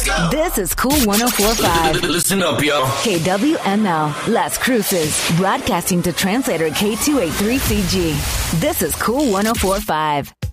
This is Cool 104.5. Listen up, yo. KWML, Las Cruces, broadcasting to translator K283CG. This is Cool 104.5.